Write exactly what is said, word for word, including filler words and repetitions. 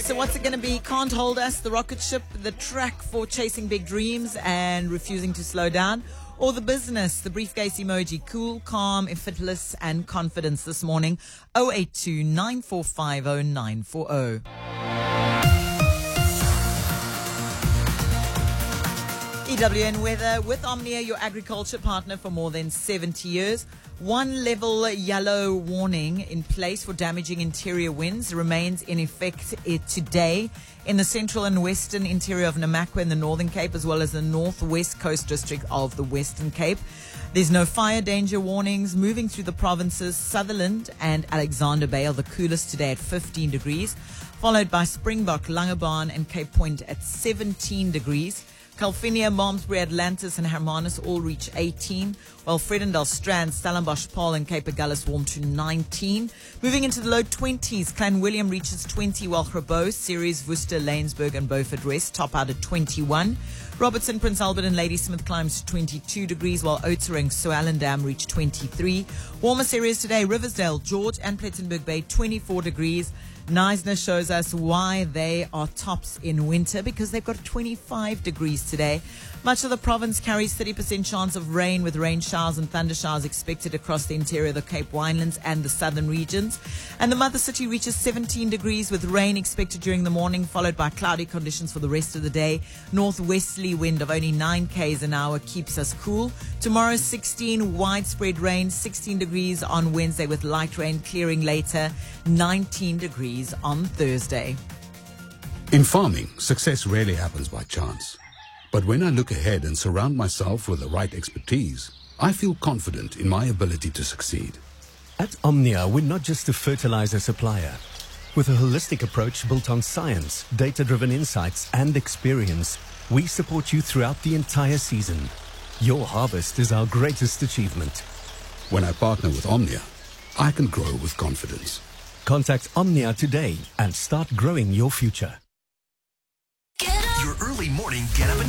So what's it going to be? Can't Hold Us, The Rocket Ship, the track for chasing big dreams and refusing to slow down, or The Business, the briefcase emoji, cool, calm, effortless and confidence this morning. oh eight two, nine four five oh, nine four oh. E W N weather with Omnia, your agriculture partner for more than seventy years. One level yellow warning in place for damaging interior winds remains in effect today in the central and western interior of Namakwa in the Northern Cape, as well as the northwest coast district of the Western Cape. There's no fire danger warnings moving through the provinces. Sutherland and Alexander Bay are the coolest today at fifteen degrees, followed by Springbok, Langebaan and Cape Point at seventeen degrees. Calvinia, Malmesbury, Atlantis and Hermanus all reach eighteen, while Fredendal, Strand, Stellenbosch, Paarl and Cape Agulhas warm to nineteen. Moving into the low twenties, Clanwilliam reaches twenty, while Grabouw, Ceres, Worcester, Laingsburg and Beaufort West top out at twenty-one. Robertson, Prince Albert and Ladysmith climbs to twenty-two degrees, while Oudtshoorn, Swellendam reach twenty-three. Warmest areas today, Riversdale, George and Plettenberg Bay, twenty-four degrees. Neisner shows us why they are tops in winter, because they've got twenty-five degrees today. Much of the province carries thirty percent chance of rain, with rain showers and thunder showers expected across the interior of the Cape Winelands and the southern regions. And the mother city reaches seventeen degrees, with rain expected during the morning, followed by cloudy conditions for the rest of the day. Northwesterly wind of only nine kilometers an hour keeps us cool. Tomorrow, sixteen, widespread rain, sixteen degrees on Wednesday with light rain clearing later, nineteen degrees on Thursday. In farming, success rarely happens by chance. But when I look ahead and surround myself with the right expertise, I feel confident in my ability to succeed. At Omnia, we're not just a fertilizer supplier. With a holistic approach built on science, data-driven insights and experience, we support you throughout the entire season. Your harvest is our greatest achievement. When I partner with Omnia, I can grow with confidence. Contact Omnia today and start growing your future. Your early morning get up and